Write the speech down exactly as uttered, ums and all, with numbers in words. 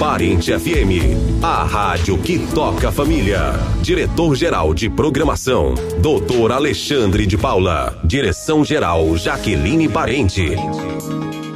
Parente F M, a rádio que toca a família. Diretor-geral de programação, doutor Alexandre de Paula. Direção-geral, Jaqueline Parente.